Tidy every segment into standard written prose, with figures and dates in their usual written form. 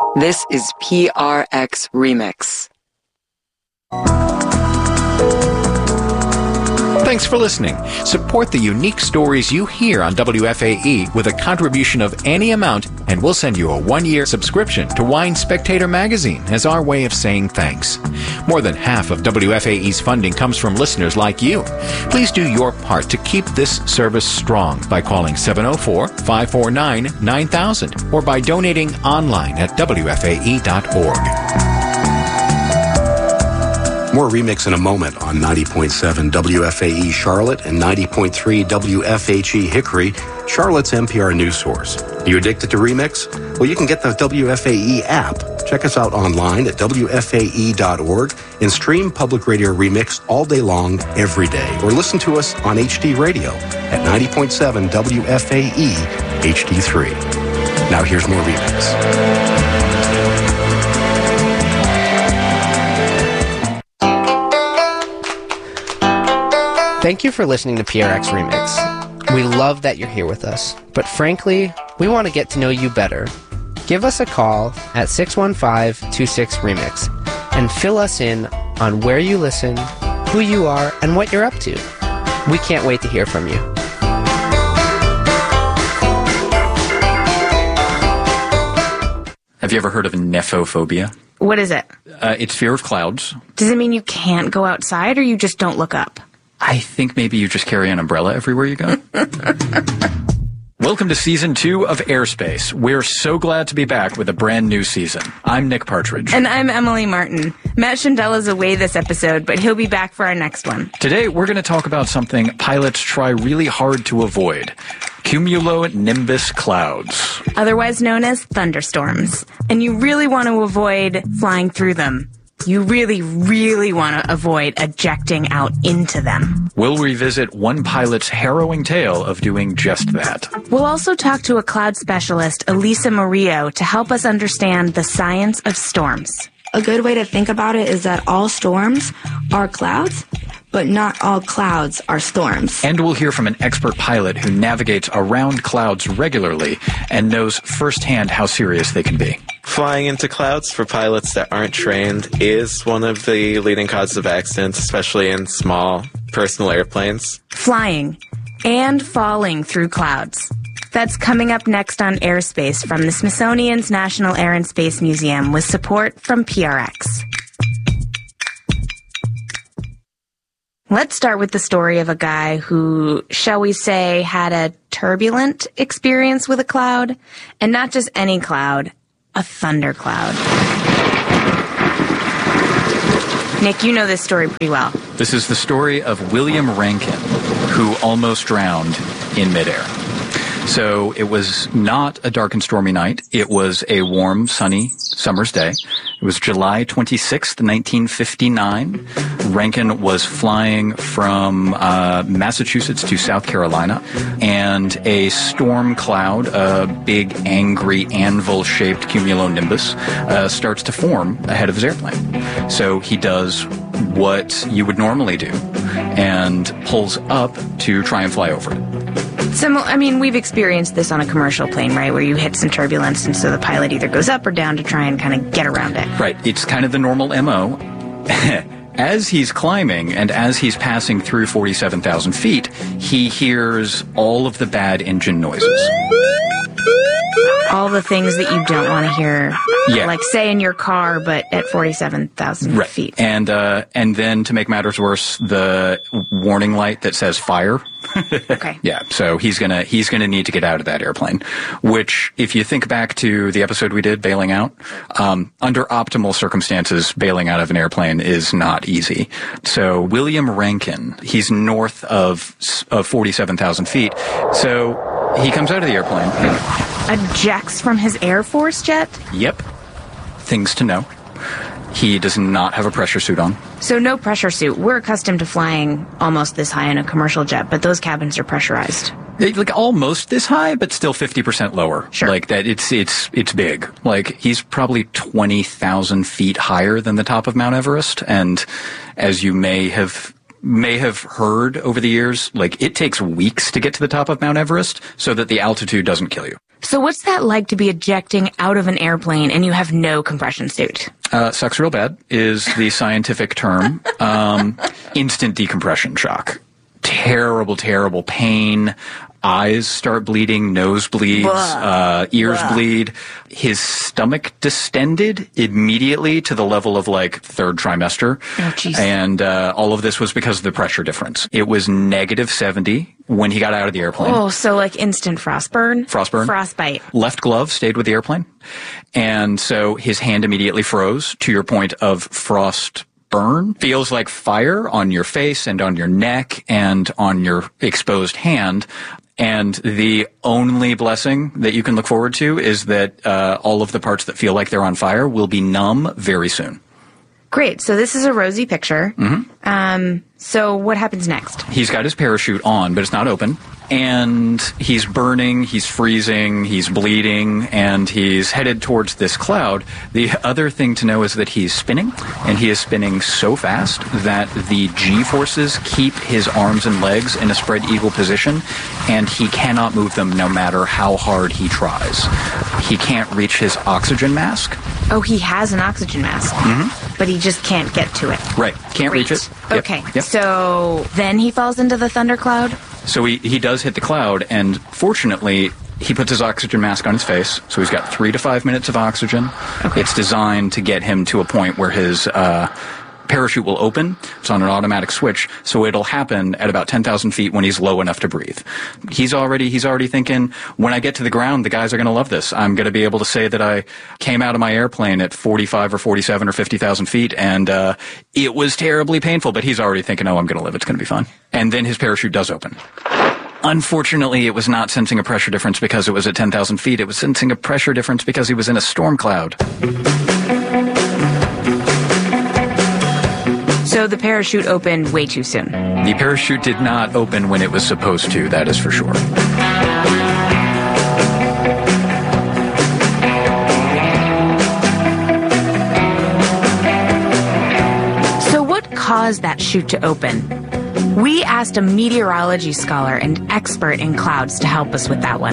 This is PRX Remix. Thanks for listening. Support the unique stories you hear on WFAE with a contribution of any amount, and we'll send you a 1-year subscription to Wine Spectator magazine as our way of saying thanks. More than half of WFAE's funding comes from listeners like you. Please do your part to keep this service strong by calling 704-549-9000 or by donating online at WFAE.org. More Remix in a moment on 90.7 WFAE Charlotte and 90.3 WFHE Hickory, Charlotte's NPR news source. Are you addicted to Remix? Well, you can get the WFAE app. Check us out online at WFAE.org and stream Public Radio Remix all day long, every day. Or listen to us on HD Radio at 90.7 WFAE HD3. Now here's more Remix. Thank you for listening to PRX Remix. We love that you're here with us, but frankly, we want to get to know you better. Give us a call at 615-26-REMIX and fill us in on where you listen, who you are, and what you're up to. We can't wait to hear from you. Have you ever heard of nephophobia? What is it? It's fear of clouds. Does it mean you can't go outside or you just don't look up? I think maybe you just carry an umbrella everywhere you go. Welcome to Season 2 of Airspace. We're so glad to be back with a brand new season. I'm Nick Partridge. And I'm Emily Martin. Matt Schindela's away this episode, but he'll be back for our next one. Today, we're going to talk about something pilots try really hard to avoid. Cumulonimbus clouds. Otherwise known as thunderstorms. And you really want to avoid flying through them. You really, really want to avoid ejecting out into them. We'll revisit one pilot's harrowing tale of doing just that. We'll also talk to a cloud specialist, Elisa Murillo, to help us understand the science of storms. A good way to think about it is that all storms are clouds, but not all clouds are storms. And we'll hear from an expert pilot who navigates around clouds regularly and knows firsthand how serious they can be. Flying into clouds for pilots that aren't trained is one of the leading causes of accidents, especially in small personal airplanes. Flying and falling through clouds. That's coming up next on Airspace from the Smithsonian's National Air and Space Museum with support from PRX. Let's start with the story of a guy who, shall we say, had a turbulent experience with a cloud. And not just any cloud, a thundercloud. Nick, you know this story pretty well. This is the story of William Rankin, who almost drowned in midair. So it was not a dark and stormy night. It was a warm, sunny summer's day. It was July 26th, 1959. Rankin was flying from Massachusetts to South Carolina, and a storm cloud, a big, angry, anvil-shaped cumulonimbus, starts to form ahead of his airplane. So he does what you would normally do and pulls up to try and fly over it. So, I mean, we've experienced this on a commercial plane, right, where you hit some turbulence, and so the pilot either goes up or down to try and kind of get around it. Right. It's kind of the normal MO. As he's climbing and as he's passing through 47,000 feet, he hears all of the bad engine noises. All the things that you don't want to hear, like say in your car, but at 47,000 feet. And then to make matters worse, the warning light that says fire. Okay. Yeah, so he's gonna need to get out of that airplane. Which, if you think back to the episode we did, bailing out, under optimal circumstances, bailing out of an airplane is not easy. So William Rankin, he's north of 47,000 feet. So he comes out of the airplane. Ejects from his Air Force jet? Yep. Things to know. He does not have a pressure suit on. So no pressure suit. We're accustomed to flying almost this high in a commercial jet, but those cabins are pressurized. Like almost this high, but still 50% lower. Sure. Like that, it's big. Like he's probably 20,000 feet higher than the top of Mount Everest, and as you may have heard over the years, like it takes weeks to get to the top of Mount Everest so that the altitude doesn't kill you. So what's that like to be ejecting out of an airplane and you have no compression suit? Sucks real bad is the scientific term. Instant decompression shock. Terrible, terrible pain. Eyes start bleeding, nose bleeds, ears bleed. His stomach distended immediately to the level of like third trimester. Oh, jeez. And all of this was because of the pressure difference. It was negative 70 when he got out of the airplane. Oh, so like instant frostburn? Frostbite. Left glove stayed with the airplane. And so his hand immediately froze, to your point of frost burn. Feels like fire on your face and on your neck and on your exposed hand. And the only blessing that you can look forward to is that all of the parts that feel like they're on fire will be numb very soon. Great. So this is a rosy picture. So what happens next? He's got his parachute on, but it's not open. And he's burning, he's freezing, he's bleeding, and he's headed towards this cloud. The other thing to know is that he's spinning, and he is spinning so fast that the G-forces keep his arms and legs in a spread eagle position, and he cannot move them no matter how hard he tries. He can't reach his oxygen mask. Oh, he has an oxygen mask, but he just can't get to it. Right, can't reach it. Yep. Okay, Yep. So then he falls into the thundercloud? So he does hit the cloud, and fortunately, he puts his oxygen mask on his face, so he's got 3 to 5 minutes of oxygen. Okay. It's designed to get him to a point where his parachute will open. It's on an automatic switch, so it'll happen at about 10,000 feet when he's low enough to breathe. He's already thinking, when I get to the ground, the guys are going to love this. I'm going to be able to say that I came out of my airplane at 45 or 47 or 50,000 feet, and it was terribly painful, but he's already thinking, oh, I'm going to live. It's going to be fun. And then his parachute does open. Unfortunately, it was not sensing a pressure difference because it was at 10,000 feet. It was sensing a pressure difference because he was in a storm cloud. So the parachute opened way too soon. The parachute did not open when it was supposed to, that is for sure. So what caused that chute to open? We asked a meteorology scholar and expert in clouds to help us with that one.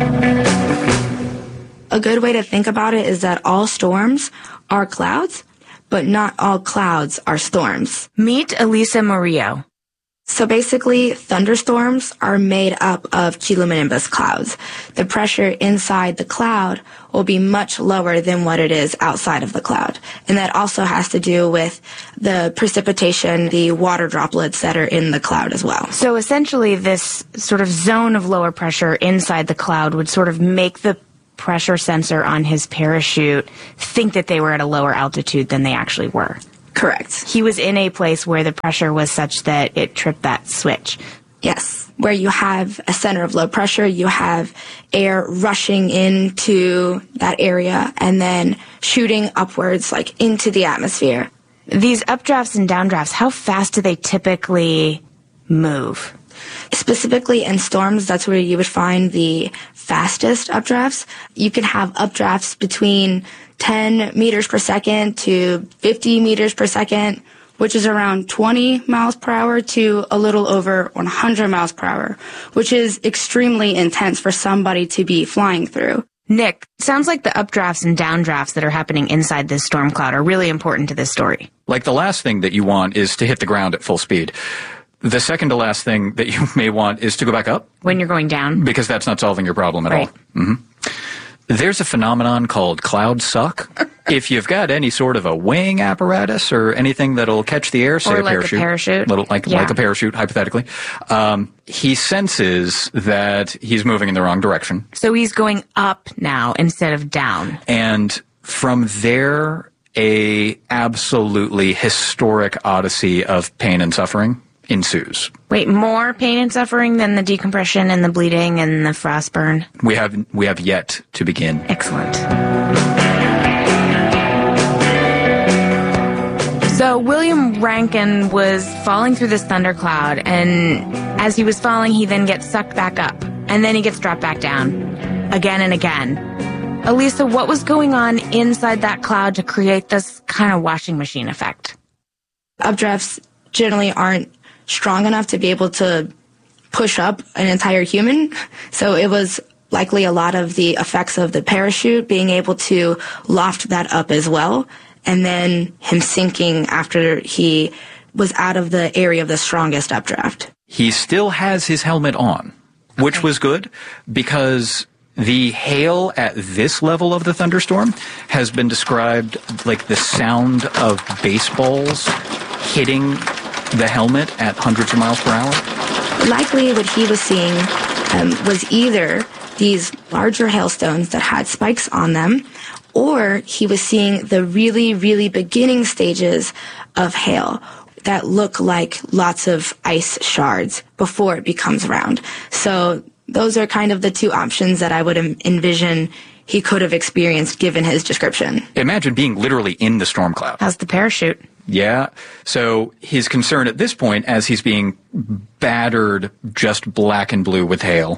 A good way to think about it is that all storms are clouds, but not all clouds are storms. Meet Elisa Murillo. So basically, thunderstorms are made up of cumulonimbus clouds. The pressure inside the cloud will be much lower than what it is outside of the cloud. And that also has to do with the precipitation, the water droplets that are in the cloud as well. So essentially, this sort of zone of lower pressure inside the cloud would sort of make the pressure sensor on his parachute think that they were at a lower altitude than they actually were. Correct. He was in a place where the pressure was such that it tripped that switch. Yes. Where you have a center of low pressure, you have air rushing into that area and then shooting upwards, like into the atmosphere. These updrafts and downdrafts, how fast do they typically move? Specifically in storms, that's where you would find the fastest updrafts. You can have updrafts between 10 meters per second to 50 meters per second, which is around 20 miles per hour to a little over 100 miles per hour, which is extremely intense for somebody to be flying through. Nick, sounds like the updrafts and downdrafts that are happening inside this storm cloud are really important to this story. Like the last thing that you want is to hit the ground at full speed. The second to last thing that you may want is to go back up. When you're going down? Because that's not solving your problem at all. There's a phenomenon called cloud suck. If you've got any sort of a weighing apparatus or anything that'll catch the air, say or a like parachute. A parachute. Like a parachute, hypothetically. He senses that he's moving in the wrong direction. So he's going up now instead of down. And from there, a absolutely historic odyssey of pain and suffering ensues. Wait, more pain and suffering than the decompression and the bleeding and the frostburn? We have yet to begin. Excellent. So William Rankin was falling through this thundercloud, and as he was falling, he then gets sucked back up, and then he gets dropped back down again and again. Elisa, what was going on inside that cloud to create this kind of washing machine effect? Updrafts generally aren't strong enough to be able to push up an entire human. So it was likely a lot of the effects of the parachute being able to loft that up as well, and then him sinking after he was out of the area of the strongest updraft. He still has his helmet on, which was good because the hail at this level of the thunderstorm has been described like the sound of baseballs hitting the helmet at hundreds of miles per hour. Likely what he was seeing was either these larger hailstones that had spikes on them, or he was seeing the really, really beginning stages of hail that look like lots of ice shards before it becomes round. So those are kind of the two options that I would envision he could have experienced given his description. Imagine being literally in the storm cloud. How's the parachute? Yeah. So his concern at this point, as he's being battered just black and blue with hail,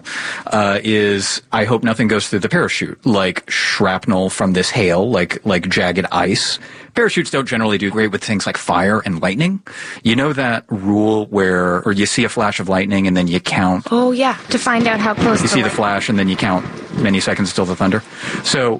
is I hope nothing goes through the parachute, like shrapnel from this hail, like jagged ice. Parachutes don't generally do great with things like fire and lightning. You know that rule or you see a flash of lightning and then you count. Oh, yeah, to find out how close You see the flash and then you count many seconds till the thunder. So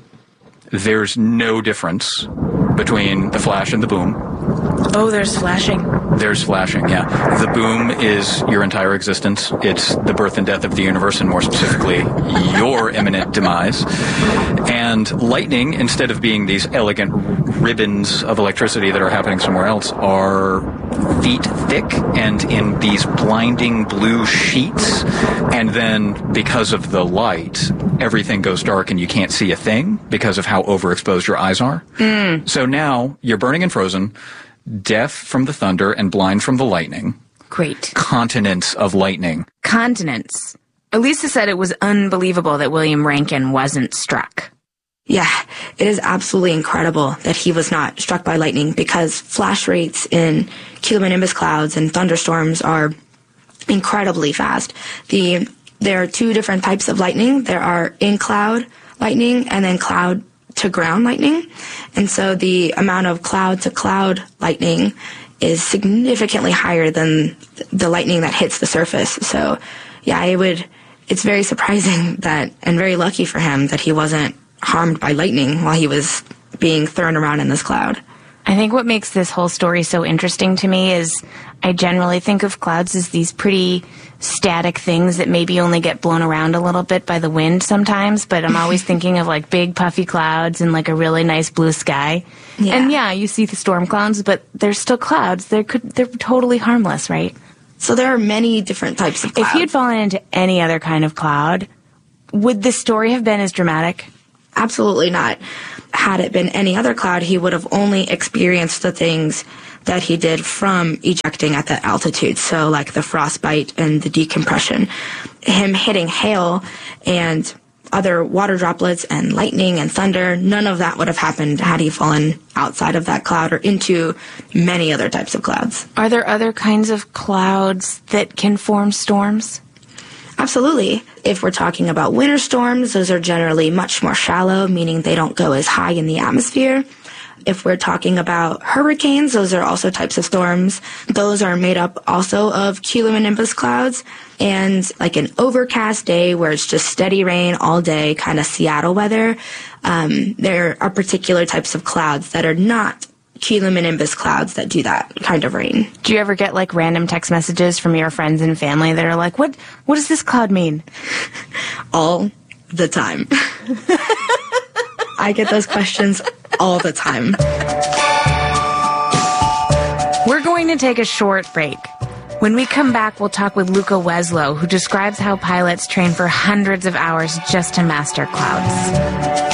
there's no difference between the flash and the boom. Oh, there's flashing. There's flashing, yeah. The boom is your entire existence. It's the birth and death of the universe, and more specifically, your imminent demise. And lightning, instead of being these elegant ribbons of electricity that are happening somewhere else, are feet thick and in these blinding blue sheets. And then, because of the light, everything goes dark and you can't see a thing because of how overexposed your eyes are. So now, you're burning and frozen, deaf from the thunder and blind from the lightning. Great. Continents of lightning. Continents. Elisa said it was unbelievable that William Rankin wasn't struck. Yeah, it is absolutely incredible that he was not struck by lightning because flash rates in cumulonimbus clouds and thunderstorms are incredibly fast. There are two different types of lightning. There are in-cloud lightning and then cloud-to-ground lightning. And so the amount of cloud-to-cloud lightning is significantly higher than the lightning that hits the surface. So, yeah, it's very surprising and very lucky for him that he wasn't harmed by lightning while he was being thrown around in this cloud. I think what makes this whole story so interesting to me is I generally think of clouds as these pretty static things that maybe only get blown around a little bit by the wind sometimes, but I'm always thinking of like big puffy clouds and like a really nice blue sky. Yeah. And yeah, you see the storm clouds, but they're still clouds. They're totally harmless, right? So there are many different types of clouds. If he had fallen into any other kind of cloud, would this story have been as dramatic? Absolutely not. Had it been any other cloud, he would have only experienced the things that he did from ejecting at that altitude. So like the frostbite and the decompression. Him hitting hail and other water droplets and lightning and thunder, none of that would have happened had he fallen outside of that cloud or into many other types of clouds. Are there other kinds of clouds that can form storms? Absolutely. If we're talking about winter storms, those are generally much more shallow, meaning they don't go as high in the atmosphere. If we're talking about hurricanes, those are also types of storms. Those are made up also of cumulonimbus clouds. And like an overcast day where it's just steady rain all day, kind of Seattle weather, there are particular types of clouds that are not cumulonimbus clouds that do that kind of rain. Do you ever get like random text messages from your friends and family that are like, what does this cloud mean? All the time. I get those questions all the time. We're going to take a short break. When we come back, we'll talk with Luca Weslow, who describes how pilots train for hundreds of hours just to master clouds.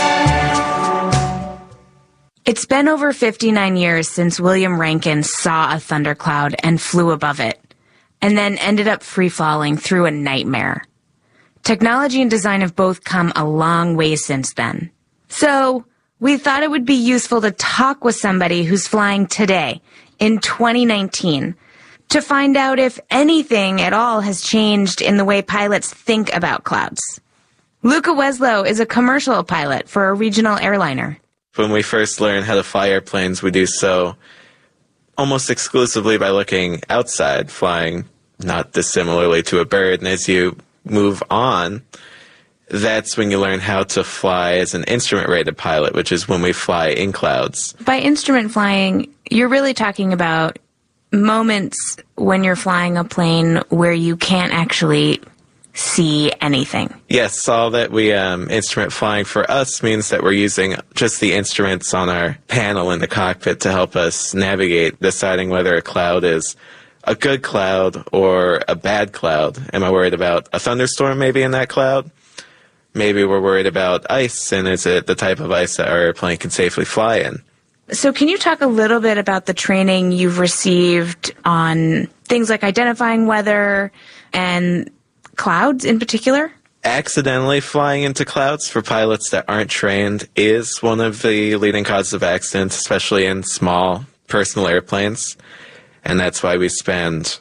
It's been over 59 years since William Rankin saw a thundercloud and flew above it, and then ended up free-falling through a nightmare. Technology and design have both come a long way since then. So, we thought it would be useful to talk with somebody who's flying today, in 2019, to find out if anything at all has changed in the way pilots think about clouds. Luca Weslow is a commercial pilot for a regional airliner. When we first learn how to fly airplanes, we do so almost exclusively by looking outside, flying not dissimilarly to a bird. And as you move on, that's when you learn how to fly as an instrument-rated pilot, which is when we fly in clouds. By instrument flying, you're really talking about moments when you're flying a plane where you can't actually see anything. Yes, all that we instrument flying for us means that we're using just the instruments on our panel in the cockpit to help us navigate, deciding whether a cloud is a good cloud or a bad cloud. Am I worried about a thunderstorm maybe in that cloud? Maybe we're worried about ice, and is it the type of ice that our airplane can safely fly in? So can you talk a little bit about the training you've received on things like identifying weather and clouds in particular? Accidentally flying into clouds for pilots that aren't trained is one of the leading causes of accidents, especially in small personal airplanes. And that's why we spend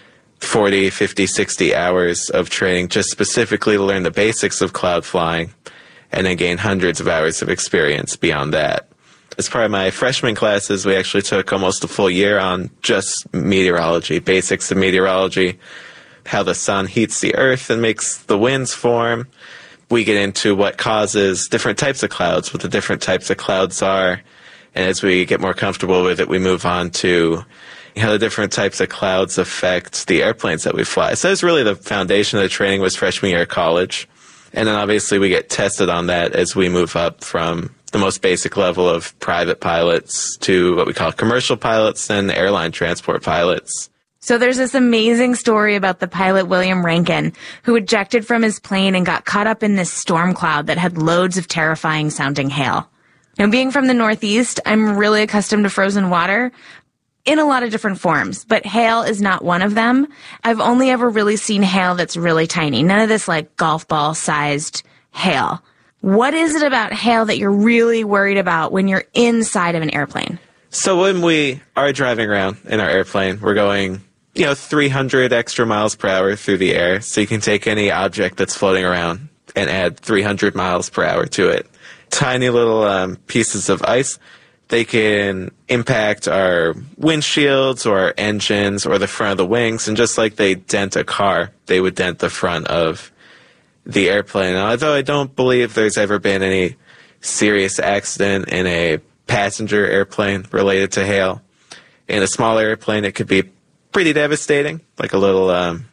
40, 50, 60 hours of training just specifically to learn the basics of cloud flying, and then gain hundreds of hours of experience beyond that. As part of my freshman classes, we actually took almost a full year on just meteorology, basics of meteorology, how the sun heats the earth and makes the winds form. We get into what causes different types of clouds, what the different types of clouds are. And as we get more comfortable with it, we move on to how the different types of clouds affect the airplanes that we fly. So that's really the foundation of the training was freshman year of college. And then obviously we get tested on that as we move up from the most basic level of private pilots to what we call commercial pilots and airline transport pilots. So there's this amazing story about the pilot William Rankin, who ejected from his plane and got caught up in this storm cloud that had loads of terrifying sounding hail. Now, being from the Northeast, I'm really accustomed to frozen water in a lot of different forms, but hail is not one of them. I've only ever really seen hail that's really tiny. None of this like golf ball sized hail. What is it about hail that you're really worried about when you're inside of an airplane? So when we are driving around in our airplane, we're going 300 extra miles per hour through the air. So you can take any object that's floating around and add 300 miles per hour to it. Tiny little pieces of ice, they can impact our windshields or our engines or the front of the wings. And just like they dent a car, they would dent the front of the airplane. Now, although I don't believe there's ever been any serious accident in a passenger airplane related to hail. In a smaller airplane, it could be pretty devastating, like a little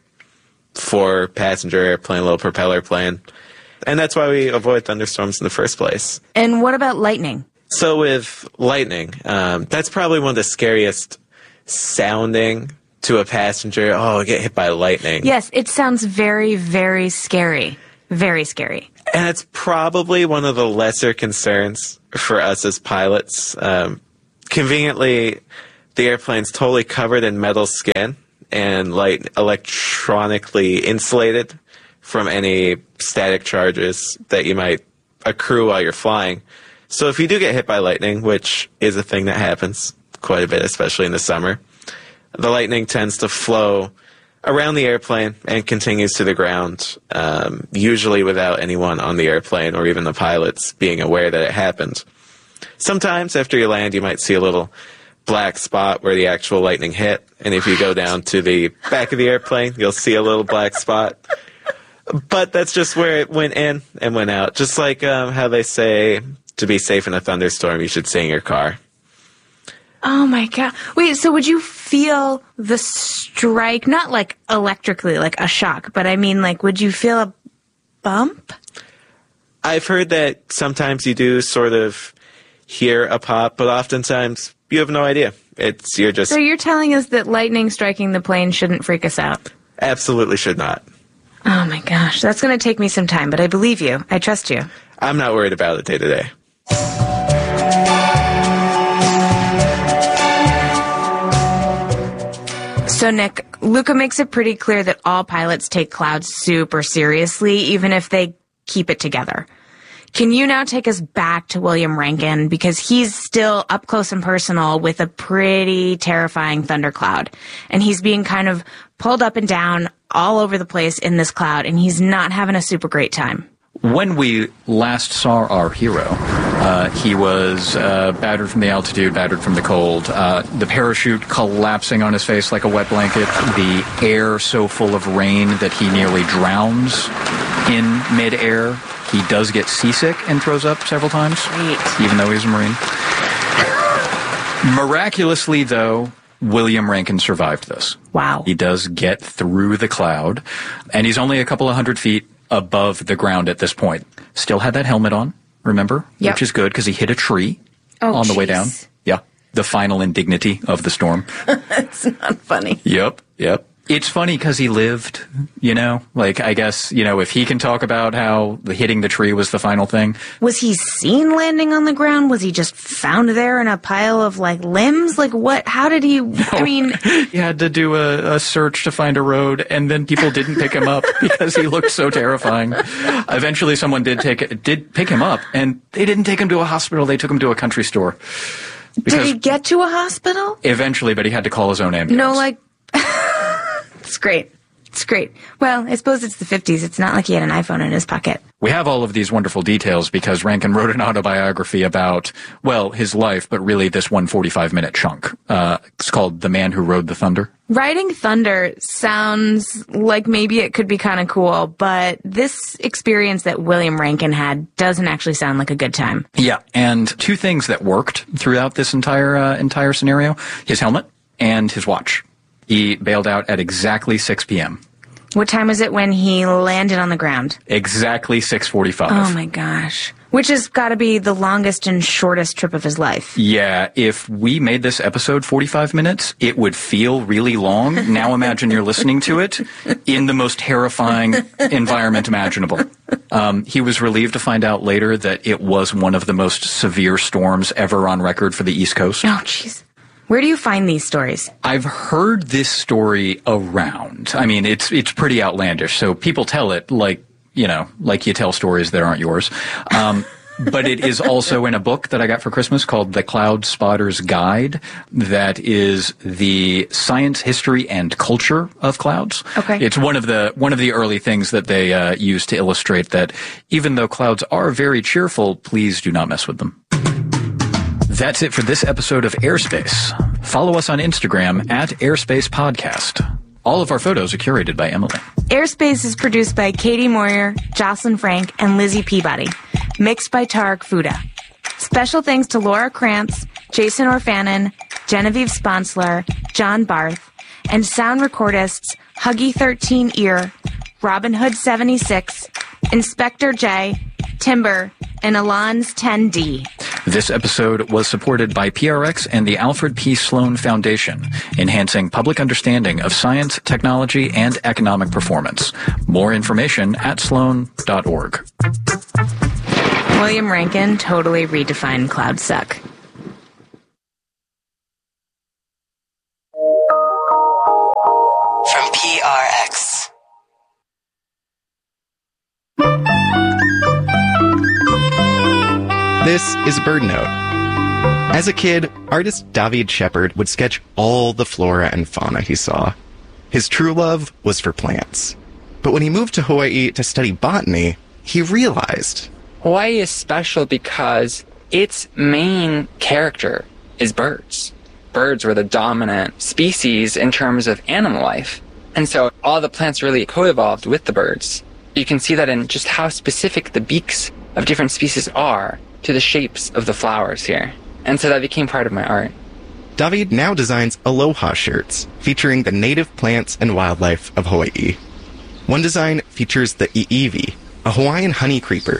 4-passenger airplane, a little propeller plane. And that's why we avoid thunderstorms in the first place. And what about lightning? So with lightning, that's probably one of the scariest sounding to a passenger. Oh, get hit by lightning. Yes, it sounds very, very scary. Very scary. And it's probably one of the lesser concerns for us as pilots. Conveniently, the airplane's totally covered in metal skin and electronically insulated from any static charges that you might accrue while you're flying. So if you do get hit by lightning, which is a thing that happens quite a bit, especially in the summer, the lightning tends to flow around the airplane and continues to the ground, usually without anyone on the airplane or even the pilots being aware that it happened. Sometimes after you land, you might see a little black spot where the actual lightning hit. And if you go down to the back of the airplane, you'll see a little black spot. But that's just where it went in and went out. Just like how they say to be safe in a thunderstorm, you should stay in your car. Oh my God. Wait, so would you feel the strike, not like electrically, like a shock, but I mean, like, would you feel a bump? I've heard that sometimes you do sort of hear a pop, but oftentimes you have no idea. So you're telling us that lightning striking the plane shouldn't freak us out? Absolutely should not. Oh my gosh, that's going to take me some time, but I believe you. I trust you. I'm not worried about it day to day. So, Nick, Luca makes it pretty clear that all pilots take clouds super seriously, even if they keep it together. Can you now take us back to William Rankin, because he's still up close and personal with a pretty terrifying thundercloud, and he's being kind of pulled up and down all over the place in this cloud, and he's not having a super great time. When we last saw our hero, he was battered from the altitude, battered from the cold, the parachute collapsing on his face like a wet blanket, the air so full of rain that he nearly drowns in midair. He does get seasick and throws up several times, even though he's a Marine. Miraculously, though, William Rankin survived this. Wow. He does get through the cloud, and he's only a couple of 100 feet above the ground at this point. Still had that helmet on, remember? Yep. Which is good because he hit a tree on the way down. Yeah. The final indignity of the storm. It's not funny. Yep. It's funny because he lived, like, I guess, if he can talk about how hitting the tree was the final thing. Was he seen landing on the ground? Was he just found there in a pile of, like, limbs? Like, what? How did he, He had to do a search to find a road, and then people didn't pick him up because he looked so terrifying. Eventually someone did pick him up, and they didn't take him to a hospital. They took him to a country store. Did he get to a hospital? Eventually, but he had to call his own ambulance. No, like... It's great. It's great. Well, I suppose it's the 50s. It's not like he had an iPhone in his pocket. We have all of these wonderful details because Rankin wrote an autobiography about, well, his life, but really this 145-minute chunk. It's called The Man Who Rode the Thunder. Riding thunder sounds like maybe it could be kind of cool, but this experience that William Rankin had doesn't actually sound like a good time. Yeah, and two things that worked throughout this entire scenario, his helmet and his watch. He bailed out at exactly 6 p.m. What time was it when he landed on the ground? Exactly 6:45. Oh, my gosh. Which has got to be the longest and shortest trip of his life. Yeah, if we made this episode 45 minutes, it would feel really long. Now imagine you're listening to it in the most terrifying environment imaginable. He was relieved to find out later that it was one of the most severe storms ever on record for the East Coast. Oh, jeez. Where do you find these stories? I've heard this story around. I mean, it's pretty outlandish. So people tell it like you tell stories that aren't yours. But it is also in a book that I got for Christmas called The Cloud Spotter's Guide. That is the science, history, and culture of clouds. Okay. It's one of the early things that they use to illustrate that even though clouds are very cheerful, please do not mess with them. That's it for this episode of Airspace. Follow us on Instagram at Airspace Podcast. All of our photos are curated by Emily. Airspace is produced by Katie Moyer, Jocelyn Frank, and Lizzie Peabody. Mixed by Tarek Fuda. Special thanks to Laura Krantz, Jason Orfanon, Genevieve Sponsler, John Barth, and sound recordists Huggy13 Ear, Robin Hood 76, Inspector J, Timber, and Alon's 10D. This episode was supported by PRX and the Alfred P. Sloan Foundation, enhancing public understanding of science, technology, and economic performance. More information at sloan.org. William Rankin totally redefined cloud suck. From PRX. This is Bird Note. As a kid, artist David Shepard would sketch all the flora and fauna he saw. His true love was for plants. But when he moved to Hawaii to study botany, he realized Hawaii is special because its main character is birds. Birds were the dominant species in terms of animal life. And so all the plants really co-evolved with the birds. You can see that in just how specific the beaks of different species are to the shapes of the flowers here. And so that became part of my art. David now designs aloha shirts featuring the native plants and wildlife of Hawaii. One design features the iiwi, a Hawaiian honey creeper.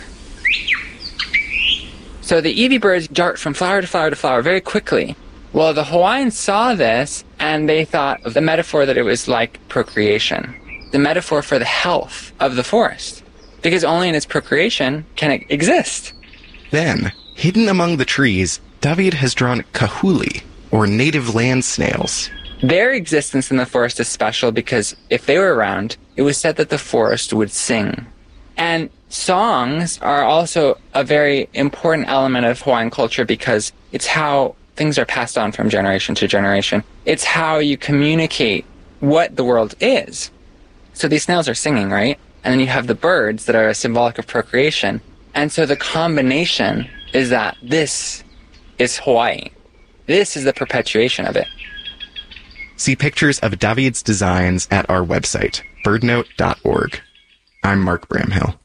So the iiwi birds dart from flower to flower to flower very quickly. Well, the Hawaiians saw this and they thought of the metaphor that it was like procreation, the metaphor for the health of the forest, because only in its procreation can it exist. Then, hidden among the trees, David has drawn kahuli, or native land snails. Their existence in the forest is special because if they were around, it was said that the forest would sing. And songs are also a very important element of Hawaiian culture because it's how things are passed on from generation to generation. It's how you communicate what the world is. So these snails are singing, right? And then you have the birds that are symbolic of procreation. And so the combination is that this is Hawaii. This is the perpetuation of it. See pictures of David's designs at our website, birdnote.org. I'm Mark Bramhill.